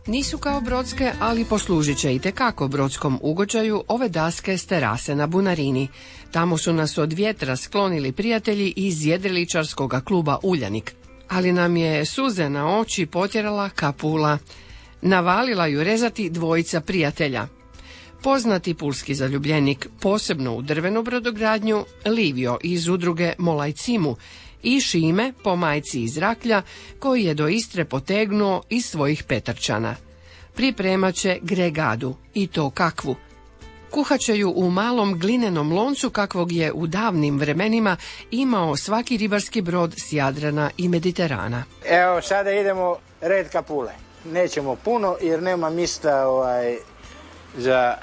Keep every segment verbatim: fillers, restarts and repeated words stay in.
Nisu kao brodske, ali poslužit će itekako brodskom ugođaju ove daske s terase na Bunarini. Tamo su nas od vjetra sklonili prijatelji iz jedriličarskog kluba Uljanik. Ali nam je suze na oči potjerala Kapula. Navalila ju rezati dvojica prijatelja. Poznati pulski zaljubljenik, posebno u drvenu brodogradnju, Livio iz udruge Molajcimu i Šime, po majci iz Raklja, koji je do Istre potegnuo iz svojih Petrčana. Pripremat će gregadu, i to kakvu. Kuhat će ju u malom glinenom loncu kakvog je u davnim vremenima imao svaki ribarski brod s Jadrana i Mediterana. Evo, sada idemo red kapule. Nećemo puno jer nema mjesta ovaj, za...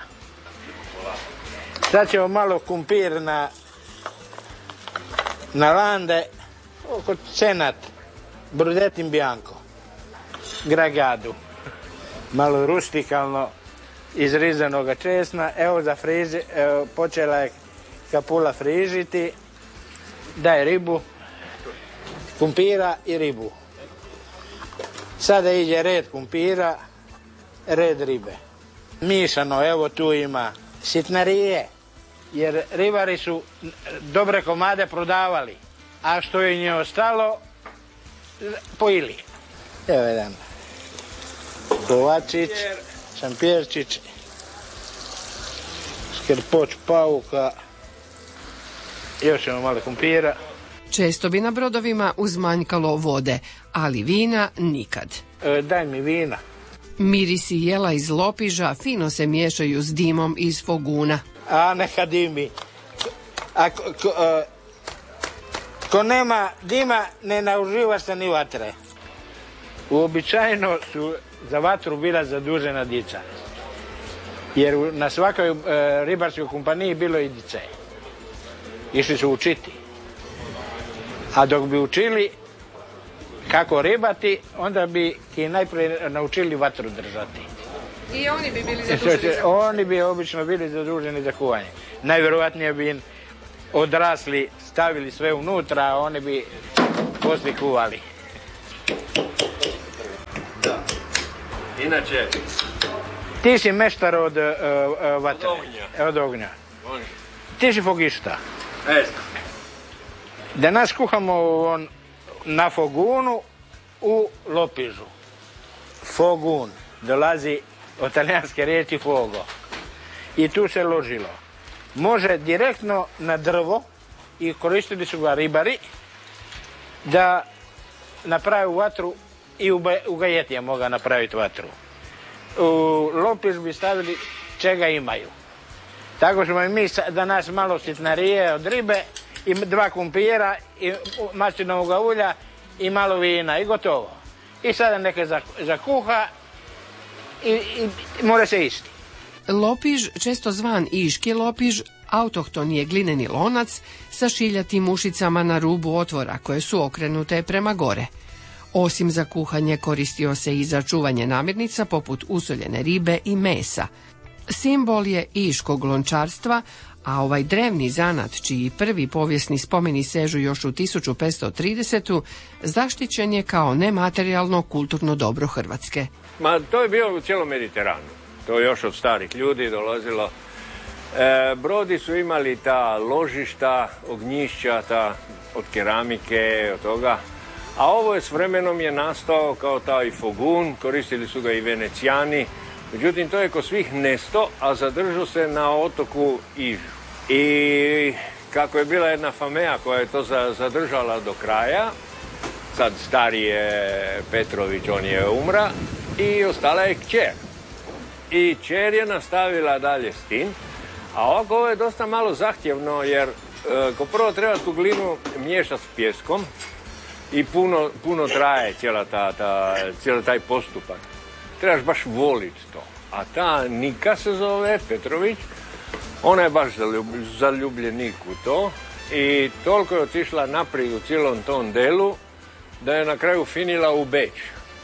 Sad ćemo malo kumpir na, na lande, oko cenat, brudetin bianco, gregadu. Malo rustikalno izrizanoga česna. Evo, za friži, evo počela je kapula frižiti. Daj ribu, kumpira i ribu. Sada ide red kumpira, red ribe. Mišano, evo tu ima sitnarije, jer ribari su dobre komade prodavali, a što je nje ostalo, pojili. Evo jedan kovačić, šampjerčić, skrpoč pauka, još ćemo malo kumpira. Često bi na brodovima uzmanjkalo vode, ali vina nikad. E, daj mi vina. Mirisi jela iz lopiža fino se miješaju s dimom iz foguna. A neka dimi. A ko, ko, a, ko nema dima, ne nauživa se ni vatre. Uobičajeno su za vatru bila zadužena dica. Jer na svakoj e, ribarskoj kompaniji bilo i dice. Išli su učiti. A dok bi učili kako ribati, onda bi i najprije naučili vatru držati. I oni bi bili zaduženi za Oni bi obično bili zaduženi za kuvanje. Najvjerojatnije bi im odrasli stavili sve unutra, a oni bi poslije kuvali. Da. Inače... Ti si meštar od uh, uh, vatre. Od ognja. Od ognja. Može. Ti si fogišta. Esta. Danas kuhamo on na fogunu u lopižu. Fogun dolazi od talijanske riječi fogo. I tu se ložilo. Može direktno na drvo i koristili su ga ribari da napravi vatru i u gajetija moga napraviti vatru. U lopiž bi stavili čega imaju. Tako smo i mi danas malo sitnarije od ribe i dva kumpira i maslinovog ulja i malo vina i gotovo. I sada neka zakuha i, i, i mora se isti. Lopiž, često zvan iški lopiž, autohton je glineni lonac sa šiljatim ušicama na rubu otvora koje su okrenute prema gore. Osim za kuhanje koristio se i za čuvanje namirnica poput usoljene ribe i mesa. Simbol je iškog lončarstva, a ovaj drevni zanat, čiji prvi povijesni spomeni sežu još u tisuću petsto tridesetu. zaštićen je kao nematerijalno kulturno dobro Hrvatske. Ma, to je bilo u cijelom Mediteranu. To je još od starih ljudi dolazilo. E, brodi su imali ta ložišta, ognjišća, ta od keramike, od toga. A ovo je s vremenom je nastao kao taj fogun, koristili su ga i Venecijani. Međutim, to je kod svih nesto, a zadržao se na otoku Ižu. I kako je bila jedna fameja koja je to zadržala do kraja, sad stari je Petrović, on je umra, i ostala je kćer. I kćer je nastavila dalje s tim, a ovako ovo je dosta malo zahtjevno, jer e, ko prvo treba tu glinu miješati s pjeskom i puno, puno traje cijela ta, ta, cijeli taj postupak. Trebaš baš voliti to. A ta Nika se zove, Petrović, ona je baš zaljubljenik u to i toliko je otišla naprijed u cijelom tom delu da je na kraju finila u Beč.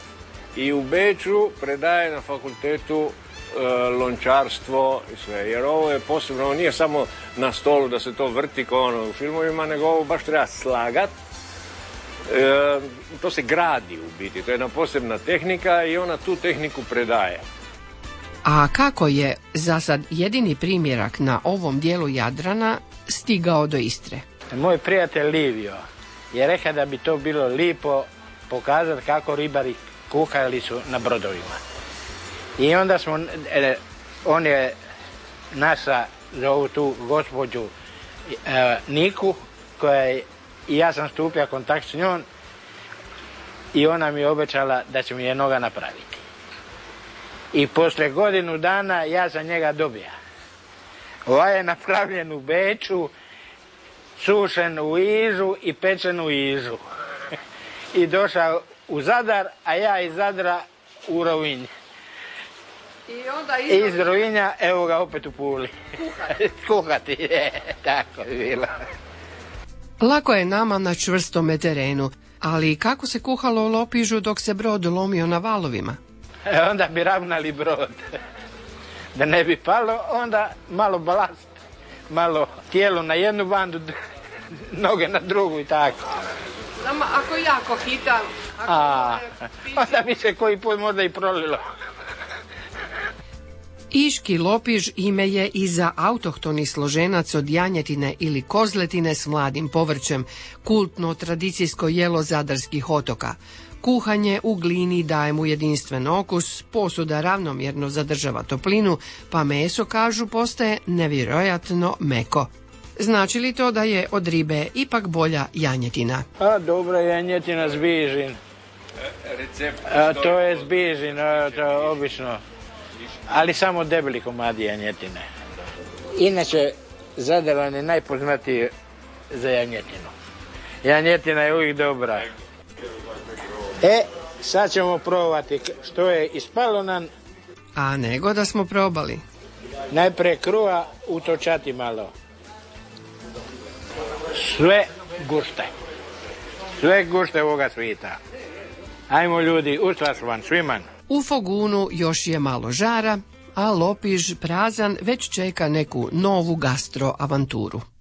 I u Beču predaje na fakultetu e, lončarstvo i sve. Jer ovo je posebno, ovo nije samo na stolu da se to vrti kao ono u filmovima, nego ovo baš treba slagat E, to se gradi u biti, to je jedna posebna tehnika i ona tu tehniku predaje. A kako je za sad jedini primjerak na ovom dijelu Jadrana stigao do Istre? Moj prijatelj Livio je rekao da bi to bilo lipo pokazati kako ribari kuhali su na brodovima. I onda smo, e, on je naša, zovu tu gospođu e, Niku, koja je, i ja sam stupio kontakt s njom i ona mi je obećala da će mi jednoga napraviti. I poslije godinu dana ja sam njega dobija. Ovaj je napravljen u Beču, sušen u Ižu i pečen u Ižu. I došao u Zadar, a ja iz Zadra u Rovinj. I onda iz, iz Rovinja, evo ga opet u Puli. Kuhati. Kuhati, je, tako je bilo. Lako je nama na čvrstome terenu, ali kako se kuhalo u Lopižu dok se brod lomio na valovima? E, onda bi ravnali brod. Da ne bi palo, onda malo balast, malo tijelo na jednu bandu, noge na drugu i tako. Samo ako jako hitam, ako A, onda bi se koji put možda i prolilo. Iški Lopiž ime je i za autohtoni složenac od janjetine ili kozletine s mladim povrćem, kultno tradicijsko jelo zadarskih otoka. Kuhanje u glini daje mu jedinstven okus, posuda ravnomjerno zadržava toplinu, pa meso, kažu, postaje nevjerojatno meko. Znači li to da je od ribe ipak bolja janjetina? A, dobra janjetina zbižin. Recept A, to je zbižin, a, to je obično. Ali samo debeli komadi janjetine. Inače, Zadaran je najpoznatiji za janjetinu. Janjetina je uvijek dobra. E, sad ćemo probati što je ispalo nam. A nego da smo probali. Najprije kruha utočati malo. Sve gušte. Sve gušte ovoga svita. Ajmo ljudi, ustaš vam sviman. U Fogunu još je malo žara, a Lopiž prazan već čeka neku novu gastro avanturu.